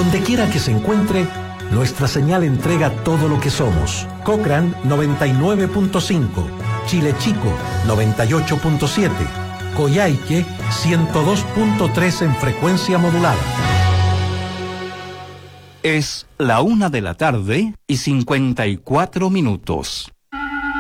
Donde quiera que se encuentre, nuestra señal entrega todo lo que somos. Cochrane 99.5, Chile Chico 98.7, Coyhaique 102.3 en frecuencia modulada. Es la 1:54 p.m.